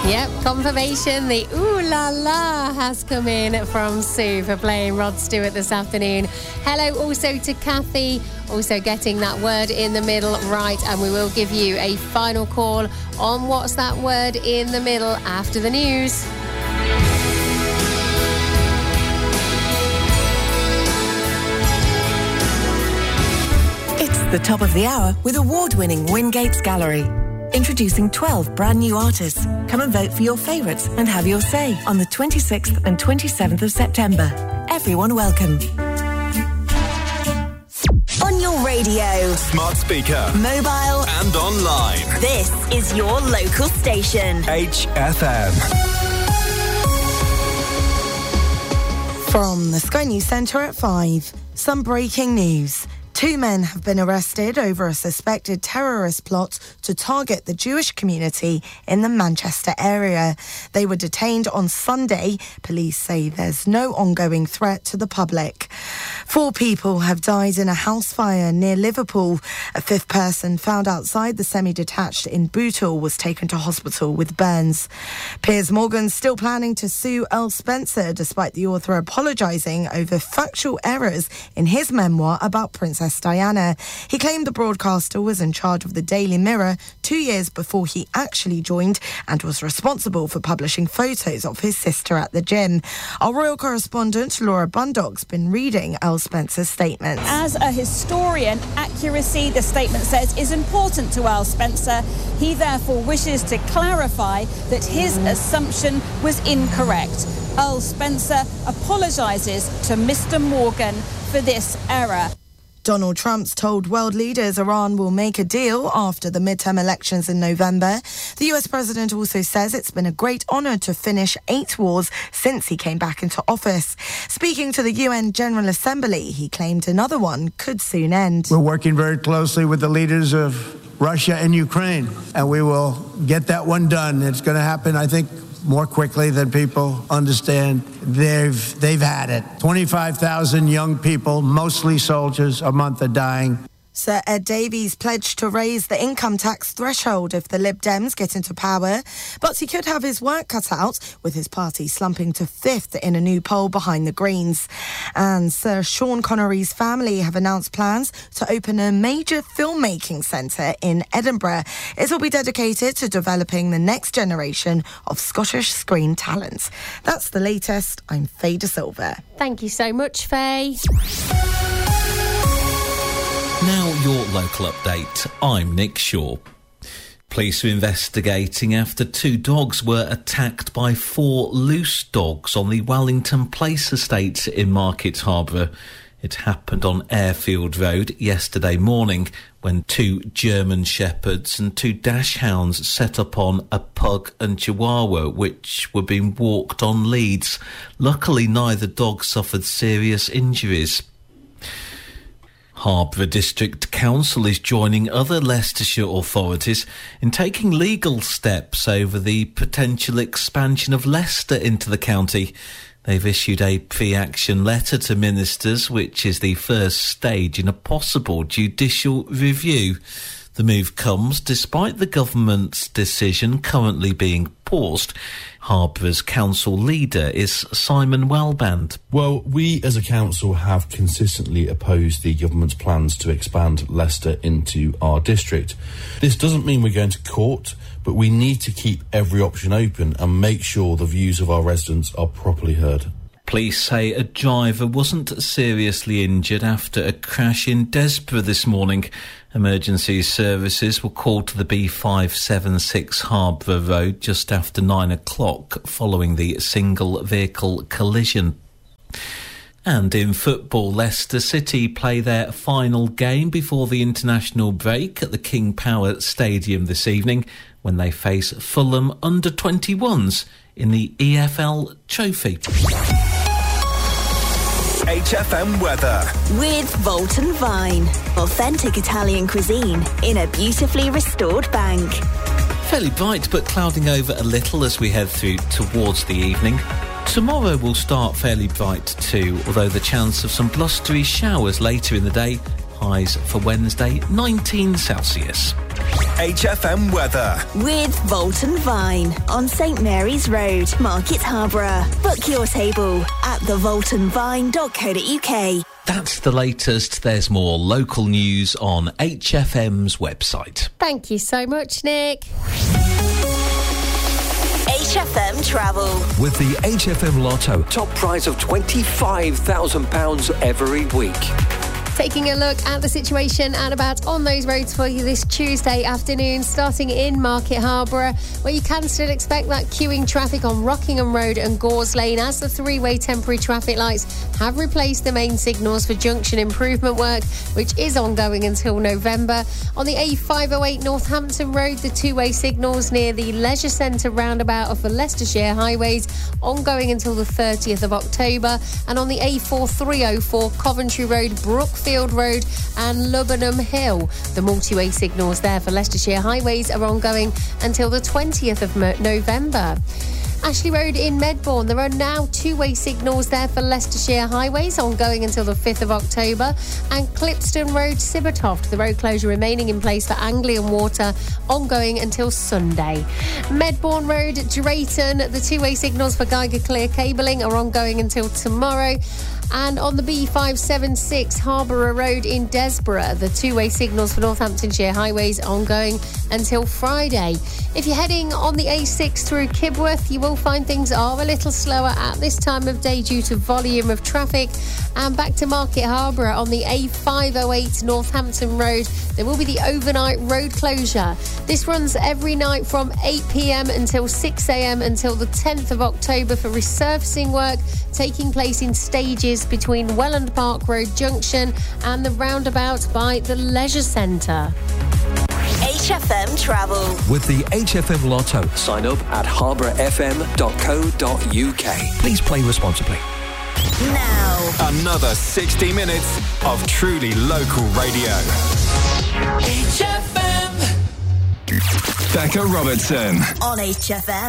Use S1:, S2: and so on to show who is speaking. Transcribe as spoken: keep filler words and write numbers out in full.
S1: Yep, confirmation. The ooh la la has come in from Sue for playing Rod Stewart this afternoon. Hello also to Kathy, also getting that word in the middle right. And we will give you a final call on what's that word in the middle after the news.
S2: It's the top of the hour with award-winning Wingates Gallery. Introducing twelve brand new artists. Come and vote for your favourites and have your say on the twenty-sixth and twenty-seventh of September. Everyone welcome.
S3: On your radio,
S4: smart speaker,
S3: mobile
S4: and online.
S3: This is your local station.
S4: H F M.
S5: From the Sky News Centre at five, some breaking news. Two men have been arrested over a suspected terrorist plot to target the Jewish community in the Manchester area. They were detained on Sunday. Police say there's no ongoing threat to the public. Four people have died in a house fire near Liverpool. A fifth person found outside the semi-detached in Bootle was taken to hospital with burns. Piers Morgan's still planning to sue Earl Spencer, despite the author apologising over factual errors in his memoir about Princess Diana. He claimed the broadcaster was in charge of the Daily Mirror two years before he actually joined and was responsible for publishing photos of his sister at the gym. Our royal correspondent Laura Bundock's been reading Earl Spencer's statements.
S6: As a historian, accuracy, the statement says, is important to Earl Spencer. He therefore wishes to clarify that his assumption was incorrect. Earl Spencer apologises to Mister Morgan for this error.
S5: Donald Trump's told world leaders Iran will make a deal after the midterm elections in November. The U S president also says it's been a great honour to finish eight wars since he came back into office. Speaking to the U N General Assembly, he claimed another one could soon end.
S7: We're working very closely with the leaders of Russia and Ukraine, and we will get that one done. It's going to happen, I think, more quickly than people understand. They've they've had it. twenty-five thousand young people, mostly soldiers, a month are dying.
S5: Sir Ed Davies pledged to raise the income tax threshold if the Lib Dems get into power, but he could have his work cut out with his party slumping to fifth in a new poll behind the Greens. And Sir Sean Connery's family have announced plans to open a major filmmaking centre in Edinburgh. It will be dedicated to developing the next generation of Scottish screen talent. That's the latest. I'm Faye De Silva.
S1: Thank you so much, Faye.
S8: Now your local update. I'm Nick Shaw. Police are investigating after two dogs were attacked by four loose dogs on the Wellington Place estate in Market Harborough. It happened on Airfield Road yesterday morning when two German Shepherds and two Dash Hounds set up on a pug and chihuahua which were being walked on leads. Luckily, neither dog suffered serious injuries. Harborough District Council is joining other Leicestershire authorities in taking legal steps over the potential expansion of Leicester into the county. They've issued a pre-action letter to ministers, which is the first stage in a possible judicial review. The move comes despite the government's decision currently being paused. Harborough's council leader is Simon Wellband.
S9: Well, we as a council have consistently opposed the government's plans to expand Leicester into our district. This doesn't mean we're going to court, but we need to keep every option open and make sure the views of our residents are properly heard.
S8: Police say a driver wasn't seriously injured after a crash in Desborough this morning. Emergency services were called to the B five seventy-six Harborough Road just after nine o'clock following the single vehicle collision. And in football, Leicester City play their final game before the international break at the King Power Stadium this evening when they face Fulham under twenty-ones in the E F L Trophy.
S4: H F M weather.
S3: With Volton Vine. Authentic Italian cuisine in a beautifully restored bank.
S8: Fairly bright, but clouding over a little as we head through towards the evening. Tomorrow will start fairly bright too, although the chance of some blustery showers later in the day Highs for Wednesday, nineteen Celsius.
S4: H F M weather.
S3: With Volton Vine on St Mary's Road, Market Harborough. Book your table at the volton vine dot co dot uk.
S8: That's the latest. There's more local news on H F M's website.
S1: Thank you so much, Nick.
S3: H F M Travel.
S10: With the H F M Lotto, top prize of twenty-five thousand pounds every week.
S1: Taking a look at the situation and about on those roads for you this Tuesday afternoon, starting in Market Harborough, where you can still expect that queuing traffic on Rockingham Road and Gores Lane as the three-way temporary traffic lights have replaced the main signals for junction improvement work, which is ongoing until November. On the A five oh eight Northampton Road, the two-way signals near the Leisure Centre roundabout of the Leicestershire highways ongoing until the thirtieth of October. And on the A four three oh four Coventry Road, Brookfield Road and Lubenham Hill, the multi-way signals there for Leicestershire highways are ongoing until the twentieth of November. Ashley Road in Medbourne, there are now two-way signals there for Leicestershire highways ongoing until the fifth of October, and Clipston Road, Sibbertoft, the road closure remaining in place for Anglian Water ongoing until Sunday. Medbourne Road, Drayton, the two-way signals for Geiger Clear cabling are ongoing until tomorrow. And on the B five seventy-six Harborough Road in Desborough, the two-way signals for Northamptonshire highways ongoing until Friday. If you're heading on the A six through Kibworth, you will find things are a little slower at this time of day due to volume of traffic. And back to Market Harborough on the A five oh eight Northampton Road, there will be the overnight road closure. This runs every night from eight p.m. until six a.m. until the tenth of October for resurfacing work taking place in stages between Welland Park Road Junction and the roundabout by the Leisure Centre.
S3: H F M Travel.
S10: With the H F M Lotto, sign up at harborough f m dot co dot uk. Please play responsibly.
S3: Now,
S4: Another sixty minutes of truly local radio.
S11: H F M.
S4: Becca Robertson.
S3: on H F M.